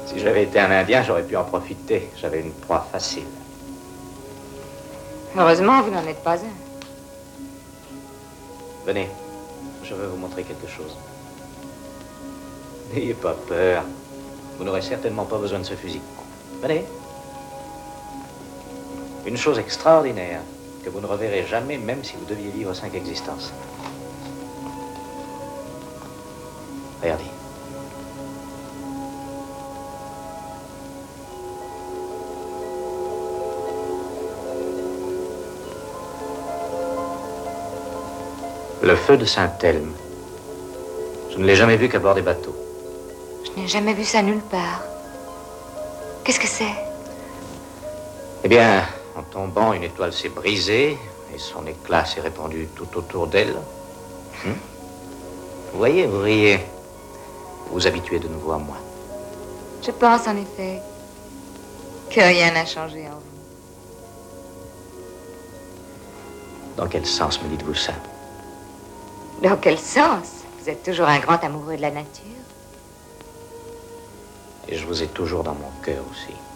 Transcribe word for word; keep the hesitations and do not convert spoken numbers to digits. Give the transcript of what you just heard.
Si j'avais été un Indien, j'aurais pu en profiter. J'avais une proie facile. Heureusement, vous n'en êtes pas un. Venez, je veux vous montrer quelque chose. N'ayez pas peur. Vous n'aurez certainement pas besoin de ce fusil. Venez. Une chose extraordinaire que vous ne reverrez jamais, même si vous deviez vivre cinq existences. Regardez. Le feu de Saint-Elme. Je ne l'ai jamais vu qu'à bord des bateaux. Je n'ai jamais vu ça nulle part. Qu'est-ce que c'est? Eh bien, en tombant, une étoile s'est brisée et son éclat s'est répandu tout autour d'elle. Hmm? Vous voyez, vous riez. Vous vous habituez de nouveau à moi. Je pense en effet que rien n'a changé en vous. Dans quel sens me dites-vous ça? Dans quel sens? Vous êtes toujours un grand amoureux de la nature. Et je vous ai toujours dans mon cœur aussi.